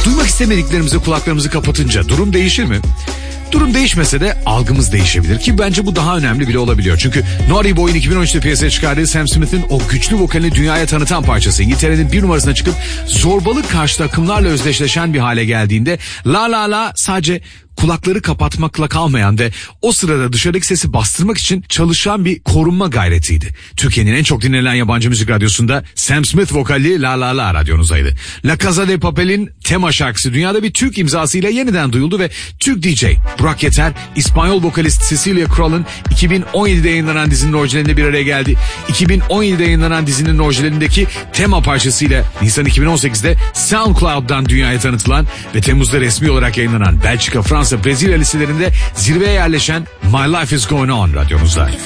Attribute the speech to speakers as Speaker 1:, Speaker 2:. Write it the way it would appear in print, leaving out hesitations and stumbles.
Speaker 1: Duymak istemediklerimize kulaklarımızı kapatınca durum değişir mi? Durum değişmese de algımız değişebilir ki bence bu daha önemli bile olabiliyor. Çünkü Naughty Boy'un 2013'te piyasaya çıkardığı Sam Smith'in o güçlü vokalini dünyaya tanıtan parçası İngiltere'nin bir numarasına çıkıp zorbalık karşıtı akımlarla özdeşleşen bir hale geldiğinde La La La sadece kulakları kapatmakla kalmayan ve o sırada dışarıdaki sesi bastırmak için çalışan bir korunma gayretiydi. Türkiye'nin en çok dinlenen yabancı müzik radyosunda Sam Smith vokalli La La La radyonuzdaydı. La Casa de Papel'in tema şarkısı dünyada bir Türk imzasıyla yeniden duyuldu ve Türk DJ Burak Yeter, İspanyol vokalist Cecilia Kroll'un 2017'de yayınlanan dizinin orijinalinde bir araya geldi. 2017'de yayınlanan dizinin orijinalindeki tema parçasıyla Nisan 2018'de SoundCloud'dan dünyaya tanıtılan ve Temmuz'da resmi olarak yayınlanan Belçika, Fransa, Brezilya listelerinde zirveye yerleşen My Life Is Going On radyonuzda.